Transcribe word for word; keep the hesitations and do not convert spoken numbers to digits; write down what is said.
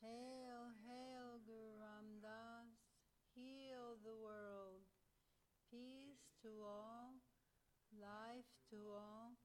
Hail, hail, Guru Ram Das, heal the world. Peace to all, life to all,